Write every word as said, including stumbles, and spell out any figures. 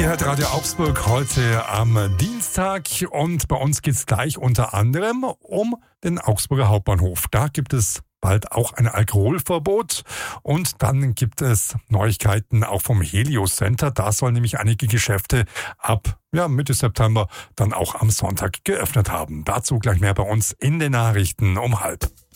Ihr hört Radio Augsburg heute am Dienstag und bei uns geht es gleich unter anderem um den Augsburger Hauptbahnhof. Da gibt es bald auch ein Alkoholverbot und dann gibt es Neuigkeiten auch vom Helios Center. Da sollen nämlich einige Geschäfte ab ja, Mitte September dann auch am Sonntag geöffnet haben. Dazu gleich mehr bei uns in den Nachrichten um halb.